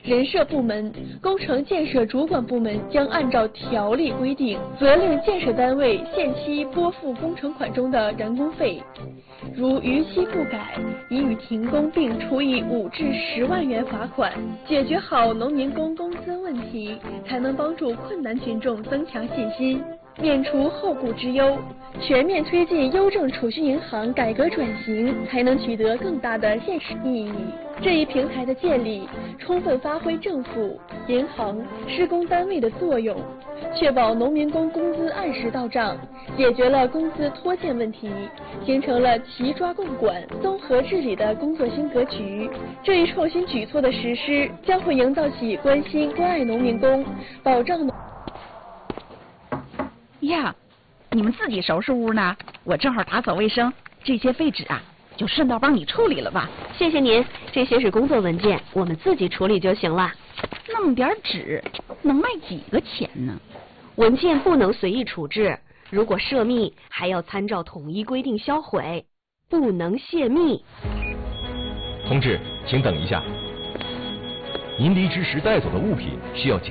人社部门、工程建设主管部门将按照条例规定，责令建设单位限期拨付工程款中的人工费。如逾期不改，已予停工并处以5至10万元罚款。解决好农民工工资问题，才能帮助困难群众增强信心，免除后顾之忧。全面推进邮政储蓄银行改革转型，才能取得更大的现实意义。这一平台的建立，充分发挥政府、银行、施工单位的作用，确保农民工工资按时到账，解决了工资拖欠问题，形成了齐抓共管、综合治理的工作新格局。这一创新举措的实施，将会营造起关心关爱农民工、保障农。 呀，你们自己收拾屋呢？我正好打扫卫生，这些废纸啊，就顺道帮你处理了吧。 谢谢您，这些是工作文件，我们自己处理就行了。 那么点纸，能卖几个钱呢？ 文件不能随意处置，如果涉密，还要参照统一规定销毁，不能泄密。 同志，请等一下，您离职时带走的物品需要检